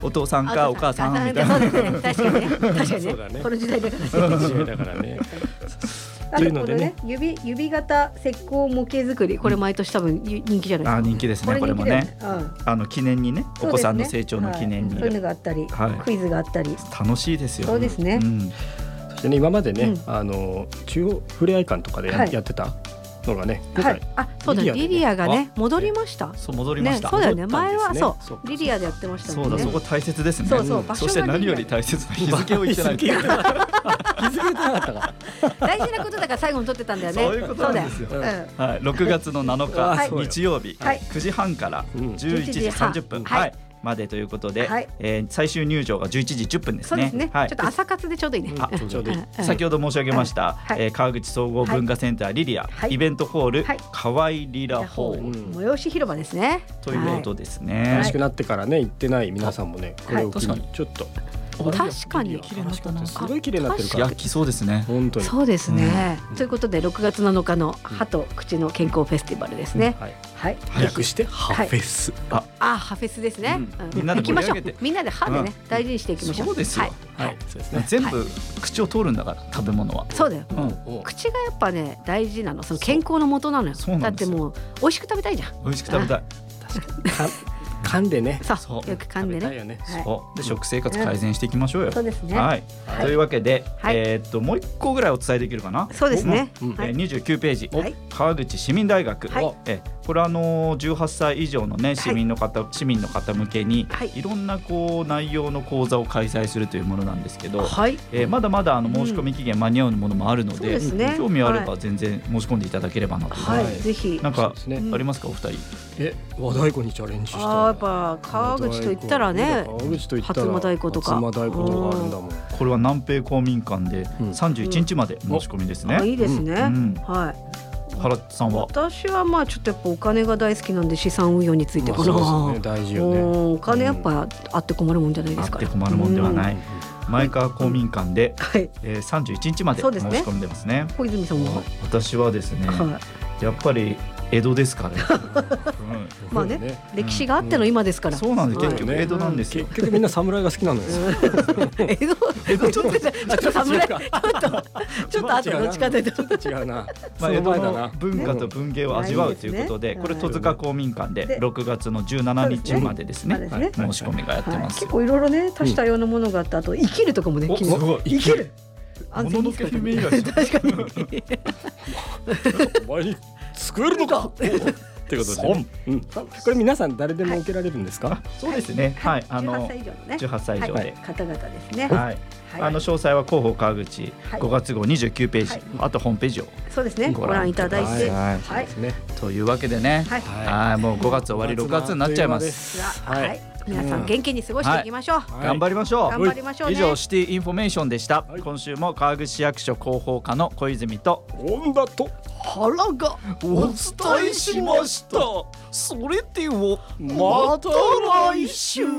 お父さんかお母さんみたいな。 そうですね、確かにね、確かにそうだね、 ねこの時代だからこの時代だからね。 あというのでね、 指型石膏模型作り、これ毎年多分人気じゃないですか。 人気ですね、これもね。記念にね、お子さんの成長の記念に。 そういうのがあったり、クイズがあったり。 楽しいですよ。 そうですね。 そしてね、今までね、中央ふれあい館とかでやってたのがね、 そうだ、リリアがね戻りました。 そう、戻りました。 そうだよね、前はそうリリアでやってましたもんね。 そうだ、そこ大切ですね。 そして何より大切な日付を言ってない。 日付言ってなかったか。 大事なことだから最後に撮ってたんだよね。 そういうことなんですよ。はい、6月の7日日曜日9時半から11時30分までということで、最終入場が11時10分ですね。 そうですね。ちょっと朝活でちょうどいいね。 ちょうどいい。先ほど申し上げました川口総合文化センターリリアイベントホール河合リラホール催し広場ですね。 ということですね。 楽しくなってからね、行ってない皆さんもね、これを機にちょっと。 確かに綺麗になったな。すごい綺麗になってるから。 いや、来そうですね。 本当に。 そうですね。ということで6月7日の歯と口の健康フェスティバルですね。はい。 略して歯フェス。 歯フェスですね。 みんなで盛り上げて、 みんなで歯でね大事にしていきましょう。 そうですよ。 はい。そうですね。 全部口を通るんだから、食べ物は。 そうだよ。口がやっぱね大事なの。その健康の元なのよ。だってもう美味しく食べたいじゃん。 美味しく食べたい。 確かに。噛んでね。 そう、よく噛んでね。 そうで、食生活改善していきましょうよ。 そうですね。 はい。というわけで、もう一個ぐらいお伝えできるかな。 そうですね。 29ページ、川口市民大学。これ18歳以上のね市民の方向けにいろんなこう内容の講座を開催するというものなんですけど、まだまだ申し込み期限間に合うものもあるので、興味あれば全然申し込んでいただければなと。 ぜひ。 なんかありますか、お二人。 和太鼓にチャレンジした。 やっぱ川口と言ったらね、初間太鼓とか。 初間太鼓とかあるんだもん。 これは南平公民館で31日まで申し込みですね。 いいですね。はい。 原さんは。 私はまあちょっとやっぱお金が大好きなんで資産運用についてかな。 大事よね。 お金やっぱあって困るもんじゃないですか。 あって困るもんではない。前川公民館で31日まで申し込んでますね。 小泉さんは。 私はですね、やっぱり江戸ですから。 まあね、歴史があっての今ですから。 そうなんです。結局江戸なんですよ。 結局みんな侍が好きなのよ。 江戸ちょっと侍ちょっとあとどっちかというとちょっと違うな。 江戸の文化と文芸を味わうということで、これ戸塚公民館で6月の17日までですね、申し込みがやってます。 結構いろいろね、多種多様なものがあった。あと生きるとかもね、生きる。 もののけ姫以来。 確かに。 お前に救えるのか。ってことで、これ皆さん誰でも受けられるんですか？ そうですね。はい、18歳以上で方々ですね。 はい。詳細は広報川口5月号29ページ、あとホームページをそうですね、ご覧いただいて、はい。 というわけでね、もう5月終わり6月になっちゃいます。 はい。皆さん元気に過ごしていきましょう。 頑張りましょう。 頑張りましょう。 以上シティインフォメーションでした。今週も川口市役所広報課の小泉と本田と原がお伝えしました。それではまた来週。